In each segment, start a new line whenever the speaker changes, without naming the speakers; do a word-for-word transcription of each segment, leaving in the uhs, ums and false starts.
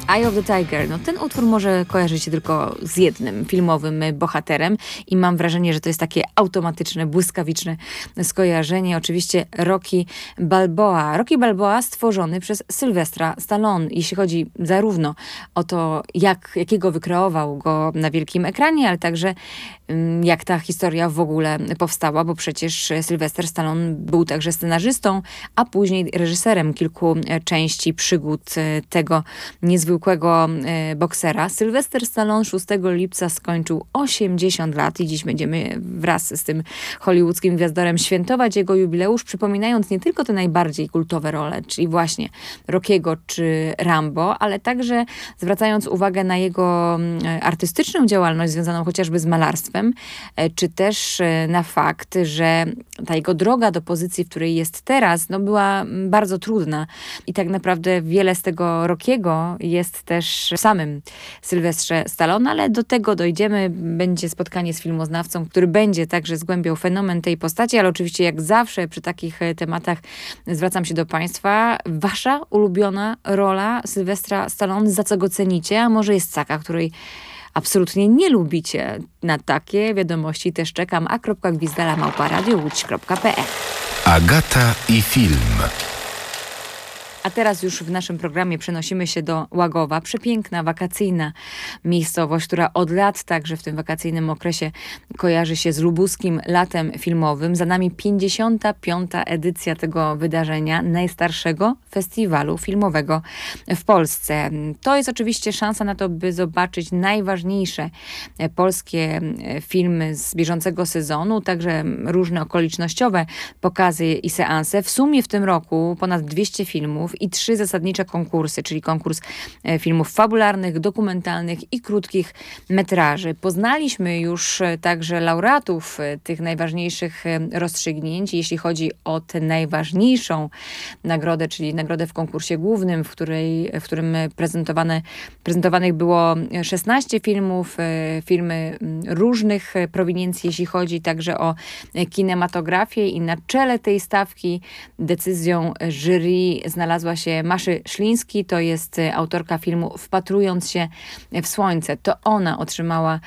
Eye of the Tiger. No, ten utwór może kojarzy się tylko z jednym filmowym bohaterem i mam wrażenie, że to jest takie automatyczne, błyskawiczne skojarzenie. Oczywiście Rocky Balboa. Rocky Balboa stworzony przez Sylwestra Stallone. Jeśli chodzi zarówno o to, jak, jakiego wykreował go na wielkim ekranie, ale także jak ta historia w ogóle powstała, bo przecież Sylwester Stallone był także scenarzystą, a później reżyserem kilku części przygód tego niezwykłego boksera. Sylwester Stallone szóstego lipca skończył osiemdziesiąt lat i dziś będziemy wraz z tym hollywoodzkim gwiazdorem świętować jego jubileusz, przypominając nie tylko te najbardziej kultowe role, czyli właśnie Rockiego czy Rambo, ale także zwracając uwagę na jego artystyczną działalność związaną chociażby z malarstwem, czy też na fakt, że ta jego droga do pozycji, w której jest teraz, no była bardzo trudna i tak naprawdę wiele z tego Rockiego jest też w samym Sylwestrze Stallone, ale do tego dojdziemy. Będzie spotkanie z filmoznawcą, który będzie także zgłębiał fenomen tej postaci, ale oczywiście jak zawsze przy takich tematach zwracam się do Państwa. Wasza ulubiona rola Sylwestra Stallone, za co go cenicie, a może jest taka, której absolutnie nie lubicie? Na takie wiadomości też czekam. a.gwizdala małpa radio łódź kropka pe el.
Agata i film.
A teraz już w naszym programie przenosimy się do Łagowa. Przepiękna, wakacyjna miejscowość, która od lat także w tym wakacyjnym okresie kojarzy się z lubuskim latem filmowym. Za nami pięćdziesiąta piąta edycja tego wydarzenia, najstarszego festiwalu filmowego w Polsce. To jest oczywiście szansa na to, by zobaczyć najważniejsze polskie filmy z bieżącego sezonu, także różne okolicznościowe pokazy i seanse. W sumie w tym roku ponad dwieście filmów i trzy zasadnicze konkursy, czyli konkurs filmów fabularnych, dokumentalnych i krótkich metraży. Poznaliśmy już także laureatów tych najważniejszych rozstrzygnięć. Jeśli chodzi o tę najważniejszą nagrodę, czyli nagrodę w konkursie głównym, w, której, w którym prezentowane, prezentowanych było szesnaście filmów, filmy różnych prowiniencji, jeśli chodzi także o kinematografię, i na czele tej stawki decyzją jury znalazła się Maszy Szliński, to jest autorka filmu Wpatrując się w słońce. To ona otrzymała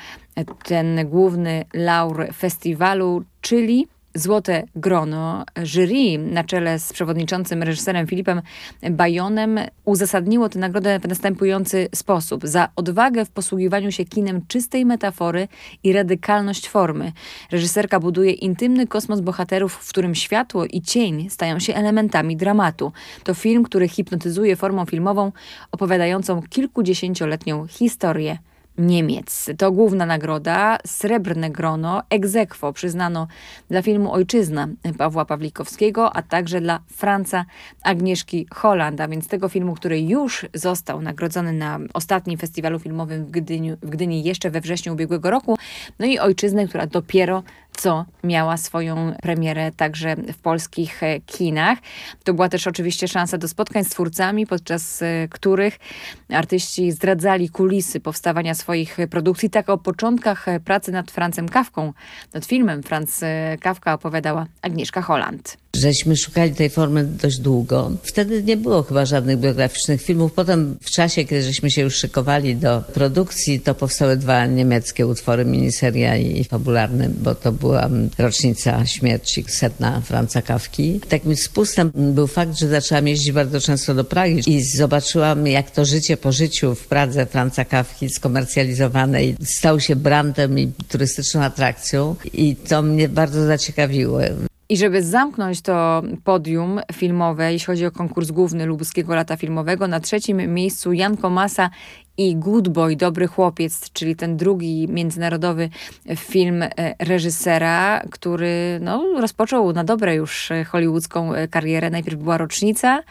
ten główny laur festiwalu, czyli Złote Grono. Jury na czele z przewodniczącym reżyserem Filipem Bajonem uzasadniło tę nagrodę w następujący sposób. Za odwagę w posługiwaniu się kinem czystej metafory i radykalność formy. Reżyserka buduje intymny kosmos bohaterów, w którym światło i cień stają się elementami dramatu. To film, który hipnotyzuje formą filmową opowiadającą kilkudziesięcioletnią historię Niemiec. To główna nagroda. Srebrne Grono ex aequo przyznano dla filmu Ojczyzna Pawła Pawlikowskiego, a także dla Franza Agnieszki Holland, a więc tego filmu, który już został nagrodzony na ostatnim festiwalu filmowym w Gdyni, w Gdyni jeszcze we wrześniu ubiegłego roku. No i Ojczyznę, która dopiero co miała swoją premierę także w polskich kinach. To była też oczywiście szansa do spotkań z twórcami, podczas których artyści zdradzali kulisy powstawania swoich produkcji. Tak o początkach pracy nad Francem Kafką, nad filmem Franz Kafka opowiadała Agnieszka Holland.
Żeśmy szukali tej formy dość długo. Wtedy nie było chyba żadnych biograficznych filmów. Potem w czasie, kiedy żeśmy się już szykowali do produkcji, to powstały dwa niemieckie utwory, miniseria i fabularny, bo to była rocznica śmierci, setna Franza Kafki. Takim spustem był fakt, że zaczęłam jeździć bardzo często do Pragi i zobaczyłam, jak to życie po życiu w Pradze Franza Kafki skomercjalizowane i stał się brandem i turystyczną atrakcją, i to mnie bardzo zaciekawiło.
I żeby zamknąć to podium filmowe, jeśli chodzi o konkurs główny Lubuskiego Lata Filmowego, na trzecim miejscu Jan Komasa i Good Boy, Dobry Chłopiec, czyli ten drugi międzynarodowy film reżysera, który no, rozpoczął na dobre już hollywoodzką karierę. Najpierw była Rocznica,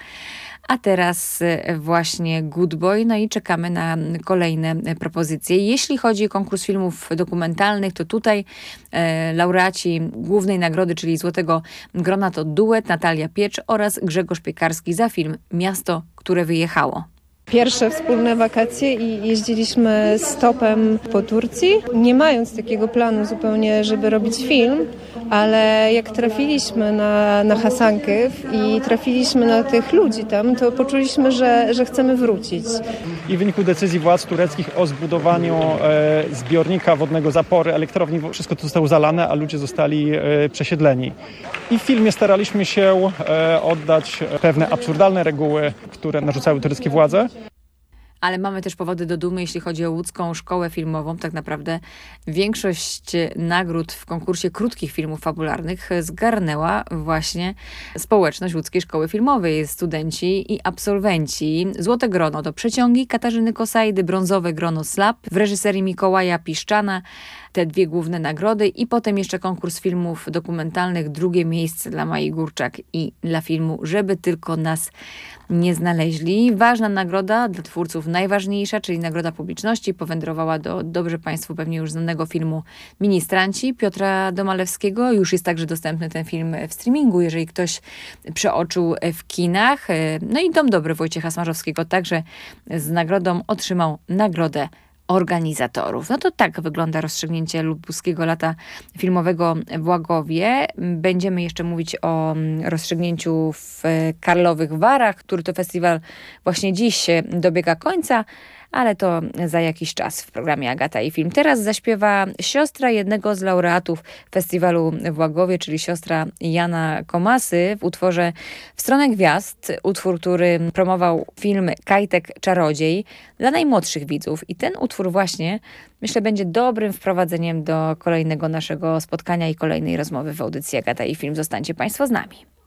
a teraz właśnie Good Boy, no i czekamy na kolejne propozycje. Jeśli chodzi o konkurs filmów dokumentalnych, to tutaj e, laureaci głównej nagrody, czyli Złotego Grona, to duet Natalia Piecz oraz Grzegorz Piekarski za film Miasto, które wyjechało.
Pierwsze wspólne wakacje i jeździliśmy stopem po Turcji, nie mając takiego planu zupełnie, żeby robić film, ale jak trafiliśmy na, na Hasankyw i trafiliśmy na tych ludzi tam, to poczuliśmy, że, że chcemy wrócić.
I w wyniku decyzji władz tureckich o zbudowaniu e, zbiornika wodnego zapory, elektrowni, wszystko to zostało zalane, a ludzie zostali e, przesiedleni. I w filmie staraliśmy się e, oddać pewne absurdalne reguły, które narzucały tureckie władze.
Ale mamy też powody do dumy, jeśli chodzi o łódzką szkołę filmową. Tak naprawdę większość nagród w konkursie krótkich filmów fabularnych zgarnęła właśnie społeczność łódzkiej szkoły filmowej. Studenci i absolwenci. Złote grono to Przeciągi Katarzyny Kosajdy, brązowe grono Slap w reżyserii Mikołaja Piszczana. Te dwie główne nagrody i potem jeszcze konkurs filmów dokumentalnych. Drugie miejsce dla Mai Górczak i dla filmu Żeby tylko nas nie znaleźli. Ważna nagroda dla twórców, najważniejsza, czyli nagroda publiczności, powędrowała do dobrze Państwu pewnie już znanego filmu Ministranci Piotra Domalewskiego. Już jest także dostępny ten film w streamingu, jeżeli ktoś przeoczył w kinach. No i Dom Dobry Wojciecha Smarzowskiego także z nagrodą otrzymał nagrodę organizatorów. No to tak wygląda rozstrzygnięcie lubuskiego lata filmowego w Łagowie. Będziemy jeszcze mówić o rozstrzygnięciu w Karlowych Warach, który to festiwal właśnie dziś dobiega końca, ale to za jakiś czas w programie Agata i Film. Teraz zaśpiewa siostra jednego z laureatów festiwalu w Łagowie, czyli siostra Jana Komasy w utworze W stronę gwiazd, utwór, który promował film Kajtek Czarodziej dla najmłodszych widzów. I ten utwór właśnie, myślę, będzie dobrym wprowadzeniem do kolejnego naszego spotkania i kolejnej rozmowy w audycji Agata i Film. Zostańcie Państwo z nami.